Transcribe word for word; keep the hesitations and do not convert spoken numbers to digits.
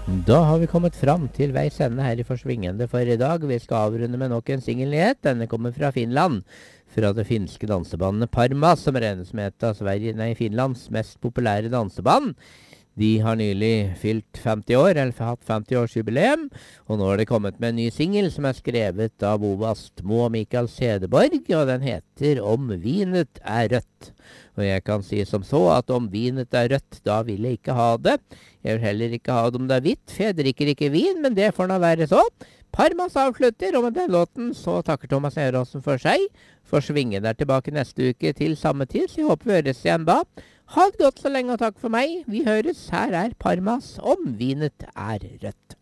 Da har vi kommet fram til veis ende her i Forsvingende for i dag. Vi skal avrunde med nok en singelnyhet. Denne kommer fra Finland. Fra det finske dansebandet Parmas, som regnes med et av Sverige, nei, Finlands mest populære danseband. De har nylig fylt femti år, eller hatt femti-årsjubileum, og nå har det kommet med en ny singel som er skrevet av Ove Astmo og Mikael Sedeborg, og den heter Om vinet er rødt. Og jeg kan si som så at om vinet er rødt, da vil jeg ikke ha det. Jeg vil heller ikke ha det om det er hvitt, for jeg drikker ikke vin, men det får nå være så. Parmas avslutter, og med den låten så takker Thomas Eråsen for seg. Forsvingen er tilbake neste uke til samme tid, så jeg håper vi høres igjen da. Ha det godt så lenge og takk for meg. Vi høres. Her er Parmas Om vinet er rødt.